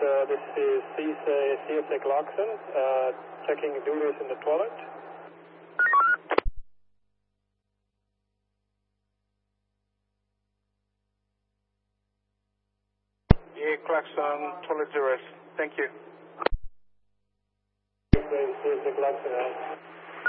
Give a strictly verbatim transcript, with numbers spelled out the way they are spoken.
uh, this is C S A Clarkson, uh, checking duties in the toilet. Yeah, Clarkson, toilet zero. Thank you. C S A Clarkson.